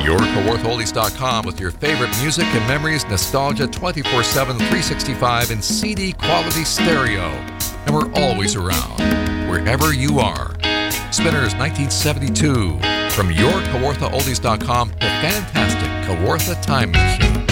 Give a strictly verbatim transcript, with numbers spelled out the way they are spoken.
your Kawartha Oldies dot com with your favorite music and memories, nostalgia twenty-four seven, three sixty-five in C D quality stereo. And we're always around, wherever you are. Spinners nineteen seventy-two. From your Kawartha Oldies dot com, the fantastic Kawartha Time Machine.